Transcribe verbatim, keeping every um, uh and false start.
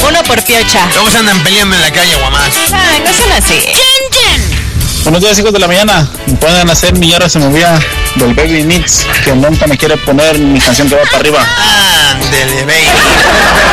Uno por piocha. Todos andan peleando en la calle, guamás. Ay, no son así. Buenos días, hijos de la mañana. Me pueden hacer mi hora se movía del Baby Needs, que nunca me quiere poner mi canción que va para arriba. Ándele, baby.